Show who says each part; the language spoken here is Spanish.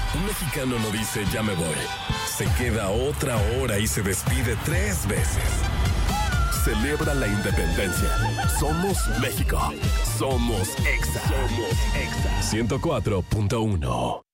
Speaker 1: Un mexicano no dice ya me voy. Se queda otra hora y se despide 3 veces. Celebra la independencia. Somos México. Somos Exa. 104.1.